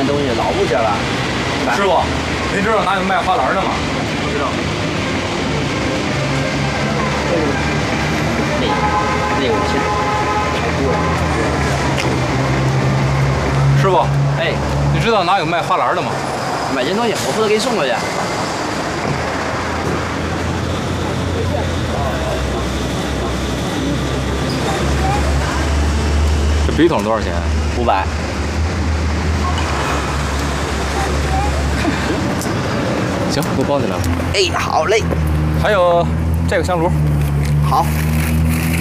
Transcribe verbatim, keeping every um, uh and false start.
的东西老不行了。 师傅，您知道哪有卖花篮的吗？ 不知道。那那有钱太多了。 师傅， 哎， 你知道哪有卖花篮的吗？ 买件东西，我负责给你送过去。 这笔筒多少钱？ 五百。 行，我包你了。 哎，好嘞。 还有这个香炉。 好。